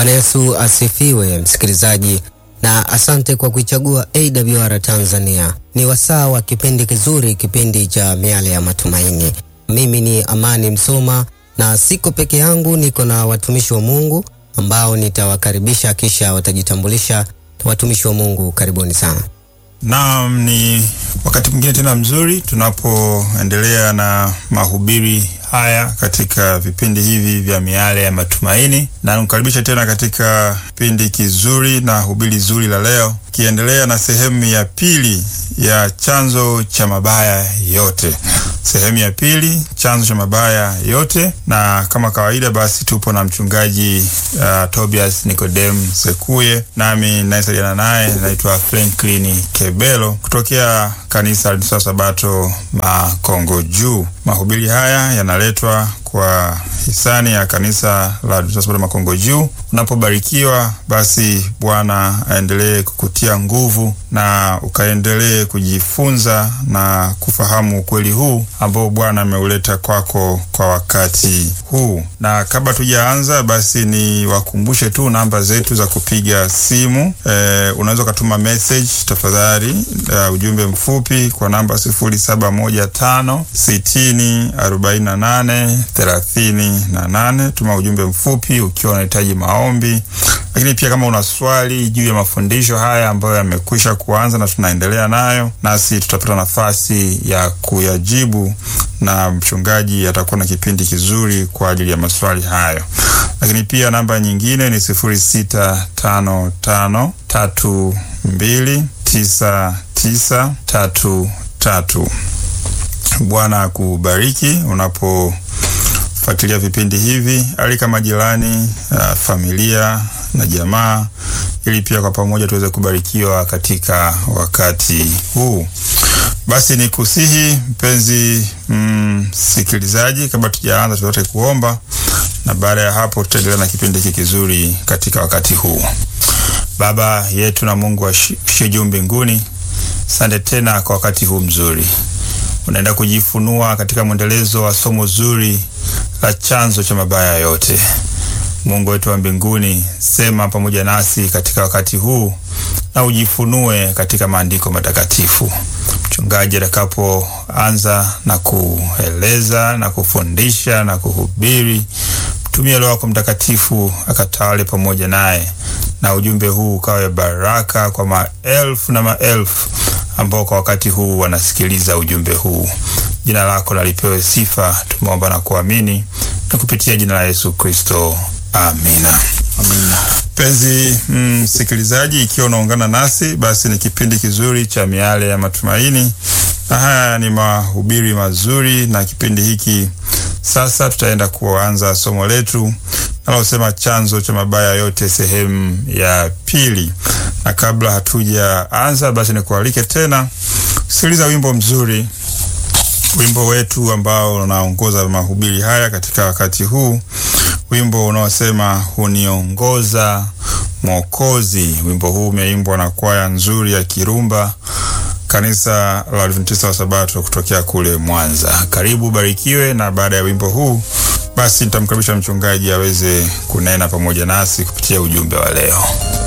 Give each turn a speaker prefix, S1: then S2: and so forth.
S1: Bwana Yesu asifiwe, msikilizaji, na asante kwa kuichagua AWR Tanzania. Ni wasaa wa kipindi kizuri, kipindi cha Miale ya Matumaini. Mimi ni Amani Msoma na siko peke yangu, niko na watumishi wa Mungu ambao nitawakaribisha kisha watajitambulisha. Watumishi wa Mungu, karibuni sana.
S2: Naam, ni wakati mwingine tena mzuri tunapoendelea na mahubiri haya katika vipindi hivi vya Miale ya Matumaini, na nikukaribisha tena katika kipindi kizuri na hubiri zuri la leo, kiendelea na sehemu ya pili ya chanzo cha mabaya yote. Sehemu ya pili, chanzo cha mabaya yote, na kama kawaida basi tupo na mchungaji Tobias Nikodem Sekuye, nami naisaidiana naye naitwa Franklin Kebelo kutokea kanisa la Sabato Makongo Juu. Mahubiri haya yanaletwa kwa hisani ya kanisa la Sabato Makongo Juu. Unapobarikiwa basi Bwana aendelee kukutia nguvu na ukaendelee kujifunza na kufahamu ukweli huu ambao Bwana ameuleta kwako kwa wakati huu. Na kabla tujaanza basi ni wakumbushe tu namba zetu za kupiga simu. Unaweza kutuma message tafadhali, ujumbe mfupi kwa namba 0715604838. Tuma ujumbe mfupi ukiwa unahitaji maombi, lakini pia kama una swali juu ya mafundisho haya ambayo yamekwisha kuanza na tunaendelea nayo, nasi tutapata nafasi ya kuyajibu na mchungaji atakuwa na kipindi kizuri kwa ajili ya maswali hayo. Lakini pia namba nyingine ni 0655329933. Bwana akubariki unapofuatilia vipindi hivi. Alika majirani, familia na jamaa, ili pia kwa pamoja tuweze kubarikiwa katika wakati huu. Basi ni kusihi mpenzi msikilizaji, kabla tujaanza tuweze kuomba, na baada ya hapo tutaendelea na kipindi hiki kizuri katika wakati huu. Baba yetu na Mungu wa juu mbinguni, asante tena kwa wakati huu mzuri. Unaenda kujifunua katika mwendelezo wa somo zuri la chanzo cha mabaya yote. Mungu wetu wa mbinguni, sema pamoja nasi katika wakati huu na ujifunue katika maandiko matakatifu. Mchungaji atakapoanza na kueleza na kufundisha na kuhubiri, mtumie Roho wako Mtakatifu akatawale pamoja naye, na ujumbe huu ukawe baraka kwa maelfu na maelfu ambao kwa wakati huu wanasikiliza ujumbe huu. Jina lako na lipewe sifa, tumeomba na kuamini na kupitia jina la Yesu Kristo. Amina. Amina. Penzi msikilizaji, ikiwa unaungana nasi, basi ni kipindi kizuri cha Miale ya Matumaini, na haya ni mahubiri mazuri. Na kipindi hiki sasa tutaenda kuanza somo letu nalosema chanzo cha mabaya yote, sehemu ya pili. Na kabla hatujaanza basi nikualike tena sikiliza wimbo mzuri, wimbo wetu ambao unaongoza mahubiri haya katika wakati huu, wimbo unaosema huniongoza Mwokozi. Wimbo huu umeimbwa na kwaya nzuri ya Kirumba, kanisa la Adventista wa Sabato kutokea kule Mwanza. Karibu, barikiwe. Na baada ya wimbo huu basi nitamkaribisha mchungaji aweze kunena pamoja nasi kupitia ujumbe wa leo.